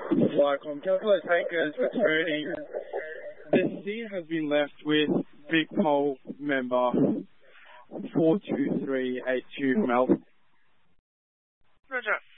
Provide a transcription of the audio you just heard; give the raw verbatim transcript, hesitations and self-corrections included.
Flycom, Calculator Tankers returning. The scene has been left with Big Pole member four two three eight two from Alpha. Roger.